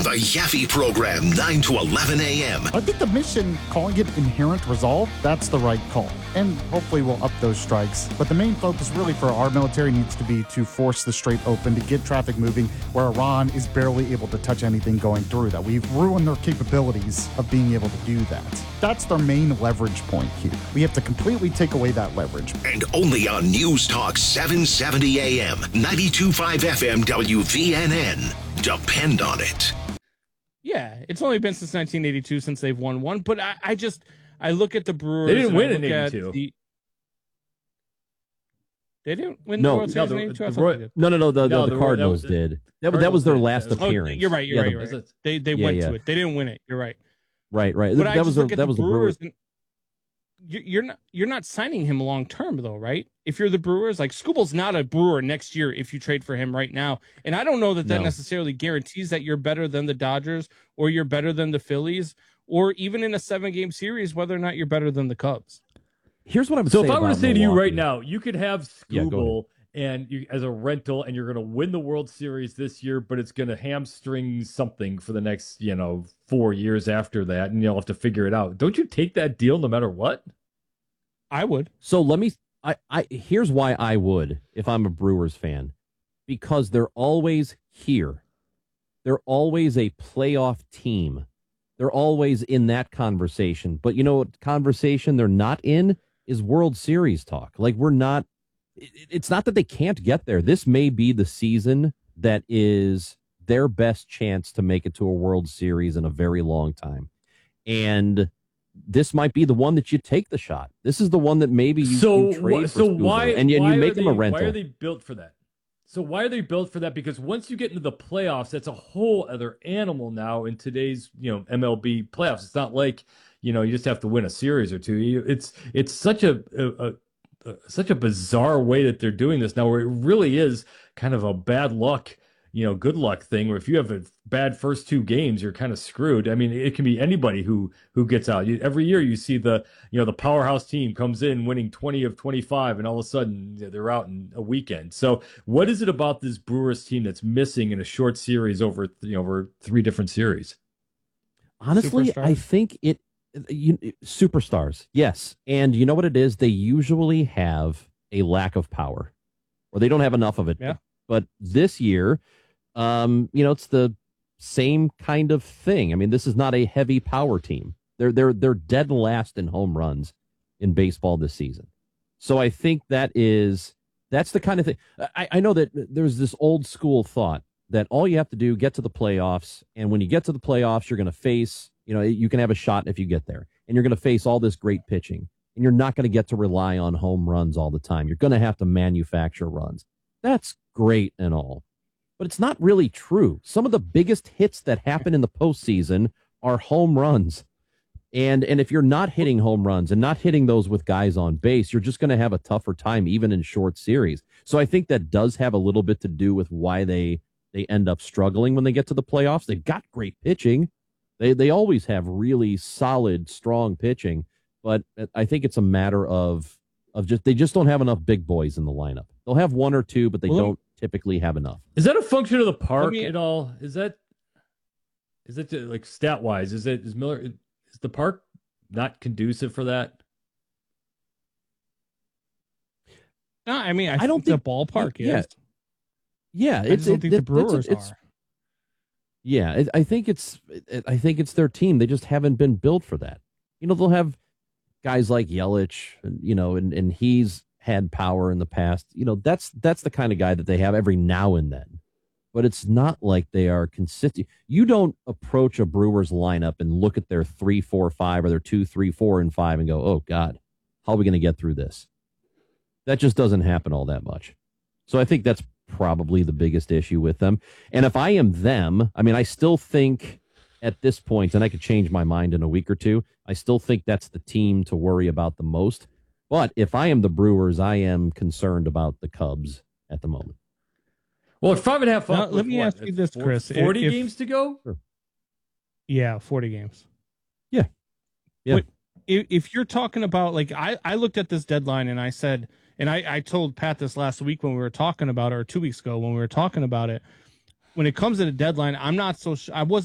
The Yaffe Program, 9 to 11 a.m. I think the mission, calling it Inherent Resolve, that's the right call. And hopefully we'll up those strikes. But the main focus really for our military needs to be to force the Strait open, to get traffic moving, where Iran is barely able to touch anything going through that. We've ruined their capabilities of being able to do that. That's their main leverage point here. We have to completely take away that leverage. And only on News Talk 770 a.m., 92.5 FM WVNN. Depend on it. Yeah, it's only been since 1982 since they've won one, but I look at the Brewers. They didn't win in 82. They didn't win the World Series in 82? The Cardinals did. That was their last appearance. You're right. They went to it. They didn't win it. You're right. Right. But that was the Brewers. You're not signing him long term though, right? If you're the Brewers, like Skubal's not a Brewer next year if you trade for him right now. And I don't know that necessarily guarantees that you're better than the Dodgers or you're better than the Phillies or even in a 7-game series whether or not you're better than the Cubs. Here's what I'm saying. So if I were to say Milwaukee, to you right now, you could have Skubal and you, as a rental, and you're going to win the World Series this year, but it's going to hamstring something for the next 4 years after that, and you'll have to figure it out. Don't you take that deal no matter what? I would. So here's why I would if I'm a Brewers fan, because they're always here. They're always a playoff team. They're always in that conversation. But you know what conversation they're not in is World Series talk. Like it's not that they can't get there. This may be the season that is their best chance to make it to a World Series in a very long time. And this might be the one that you take the shot. This is the one that maybe you trade for why and you make them a rental. Why are they built for that? So why are they built for that? Because once you get into the playoffs, that's a whole other animal now in today's MLB playoffs. It's not like you just have to win a series or two. It's such a bizarre way that they're doing this now, where it really is kind of a bad luck, good luck thing, where if you have a bad first 2 games, you're kind of screwed. I mean, it can be anybody who gets out. Every year you see the powerhouse team comes in winning 20 of 25, and all of a sudden they're out in a weekend. So what is it about this Brewers team that's missing in a short series over 3 different series? Honestly, I think superstars, yes. And you know what it is? They usually have a lack of power, or they don't have enough of it. Yeah. But this year, it's the same kind of thing. I mean, this is not a heavy power team. They're dead last in home runs in baseball this season. So I think that's the kind of thing. I know that there's this old school thought that all you have to do, get to the playoffs, and when you get to the playoffs, you're going to face, you can have a shot if you get there, and you're going to face all this great pitching, and you're not going to get to rely on home runs all the time. You're going to have to manufacture runs. That's great and all, but it's not really true. Some of the biggest hits that happen in the postseason are home runs. And if you're not hitting home runs and not hitting those with guys on base, you're just going to have a tougher time, even in short series. So I think that does have a little bit to do with why they end up struggling when they get to the playoffs. They've got great pitching. They always have really solid, strong pitching, but I think it's a matter of they just don't have enough big boys in the lineup. They'll have 1 or 2, but they don't typically have enough. Is that a function of the park at all? Is that like stat wise? Is the park not conducive for that? No, I mean I don't think the ballpark is. Yeah, I just don't think the Brewers are. Yeah, I think it's their team. They just haven't been built for that. They'll have guys like Yelich, and he's had power in the past. That's the kind of guy that they have every now and then. But it's not like they are consistent. You don't approach a Brewers lineup and look at their 3, 4, 5 or their 2, 3, 4, and 5 and go, "Oh God, how are we going to get through this?" That just doesn't happen all that much. So I think that's probably the biggest issue with them. And if I am them, I mean, I still think at this point, and I could change my mind in a week or two, I still think that's the team to worry about the most. But if I am the Brewers, I am concerned about the Cubs at the moment. Well, at 5.5 up, let me ask you this, Chris. 40 games to go? Sure. Yeah, 40 games. Yeah. But if you're talking about, like, I looked at this deadline and I said, and I told Pat this last week when we were talking about it, or 2 weeks ago when we were talking about it, when it comes to the deadline, I'm not so I wasn't